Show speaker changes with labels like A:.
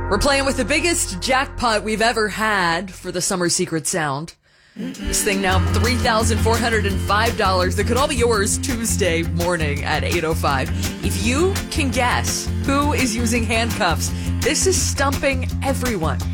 A: We're playing with the biggest jackpot we've ever had for the Summer Secret Sound. This thing now $3,405 that could all be yours Tuesday morning at 8:05. If you can guess who is using handcuffs, this is stumping everyone.